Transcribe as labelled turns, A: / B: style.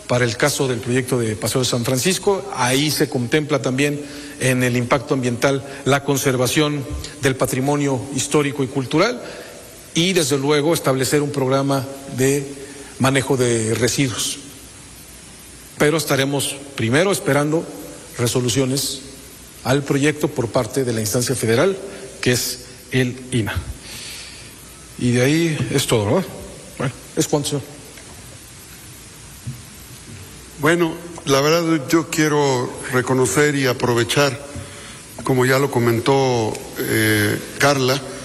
A: para el caso del proyecto de Paseo de San Francisco. Ahí se contempla también en el impacto ambiental la conservación del patrimonio histórico y cultural y desde luego establecer un programa de manejo de residuos. Pero estaremos primero esperando resoluciones al proyecto por parte de la instancia federal, que es el INAH. Y de ahí es todo, ¿no? Bueno, es cuanto, señor.
B: Bueno, la verdad yo quiero reconocer y aprovechar, como ya lo comentó Carla,